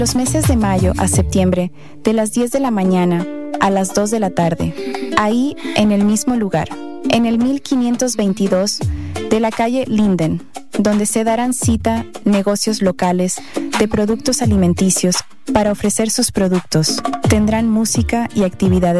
Los meses de mayo a septiembre, de las 10 de la mañana a las 2 de la tarde, ahí en el mismo lugar, en el 1522 de la calle Linden, donde se darán cita negocios locales de productos alimenticios para ofrecer sus productos. Tendrán música y actividades